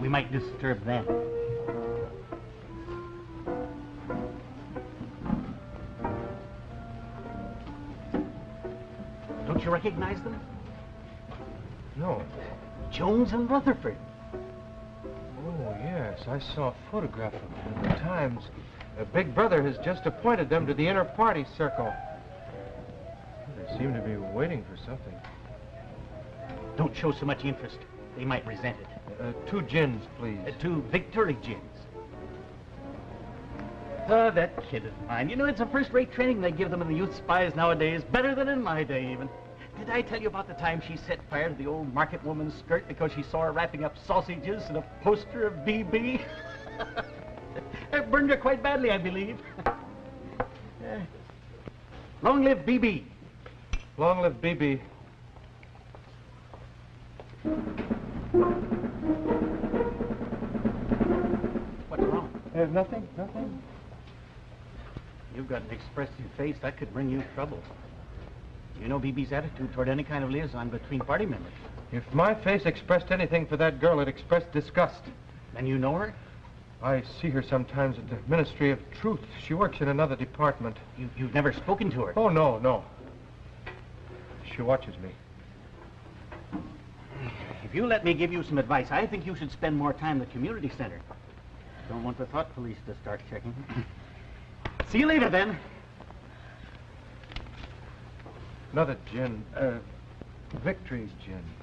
might disturb them. Don't you recognize them? No. Jones and Rutherford. Oh, yes. I saw a photograph of them in the Times. Big Brother has just appointed them to the inner party circle. They seem to be waiting for something. Don't show so much interest. They might resent it. 2 gins, please. 2 Victory gins. Oh, that kid of mine. You know, it's a first-rate training they give them in the youth spies nowadays. Better than in my day, even. Did I tell you about the time she set fire to the old market woman's skirt because she saw her wrapping up sausages in a poster of BB? It burned her quite badly, I believe. Long live BB. Long live BB. What's wrong? Nothing, nothing. You've got an expressive face. That could bring you trouble. You know BB's attitude toward any kind of liaison between party members. If my face expressed anything for that girl, it expressed disgust. And you know her? I see her sometimes at the Ministry of Truth. She works in another department. You've never spoken to her? Oh, no, no. She watches me. If you let me give you some advice, I think you should spend more time in the community center. Don't want the thought police to start checking. See you later, then. Another gin. Victory's gin.